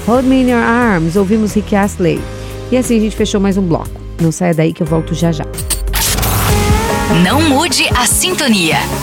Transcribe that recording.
Hold Me In Your Arms, ouvimos Rick Astley. E assim a gente fechou mais um bloco. Não saia daí que eu volto já já. Não mude a sintonia.